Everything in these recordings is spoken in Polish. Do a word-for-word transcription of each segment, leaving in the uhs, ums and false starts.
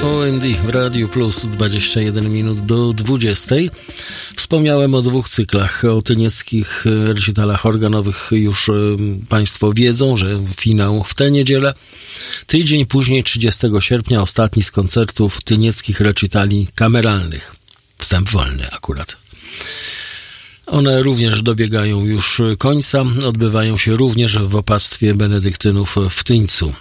O M D w Radiu Plus, dwadzieścia jeden minut do dwudziestej. Wspomniałem o dwóch cyklach. O tynieckich recitalach organowych już Państwo wiedzą, że finał w tę niedzielę. Tydzień później, trzydziestego sierpnia, ostatni z koncertów tynieckich recitali kameralnych. Wstęp wolny akurat. One również dobiegają już końca. Odbywają się również w opactwie benedyktynów w Tyńcu.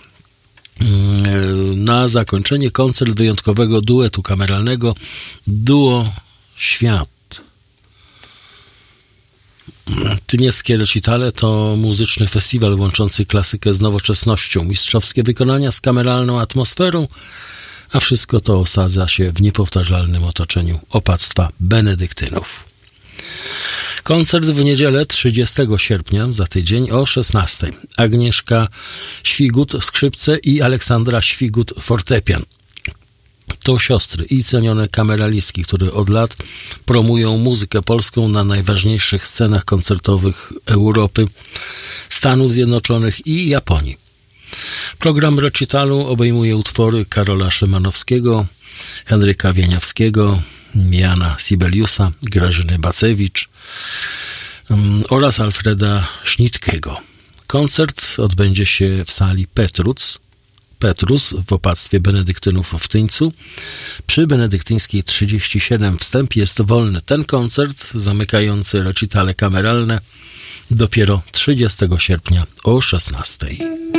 Na zakończenie koncert wyjątkowego duetu kameralnego Duo Świat. Tynieckie recitale to muzyczny festiwal łączący klasykę z nowoczesnością, mistrzowskie wykonania z kameralną atmosferą, a wszystko to osadza się w niepowtarzalnym otoczeniu opactwa benedyktynów. Koncert w niedzielę trzydziestego sierpnia, za tydzień o szesnastej. Agnieszka Świgut skrzypce i Aleksandra Świgut fortepian. To siostry i cenione kameralistki, które od lat promują muzykę polską na najważniejszych scenach koncertowych Europy, Stanów Zjednoczonych i Japonii. Program recitalu obejmuje utwory Karola Szymanowskiego, Henryka Wieniawskiego, Jana Sibeliusa, Grażyny Bacewicz um, oraz Alfreda Schnittke'ego. Koncert odbędzie się w sali Petruc, Petrus w opactwie benedyktynów w Tyńcu. Przy Benedyktyńskiej trzydzieści siedem wstęp jest wolny. Ten koncert zamykający recitale kameralne dopiero trzydziestego sierpnia o szesnastej.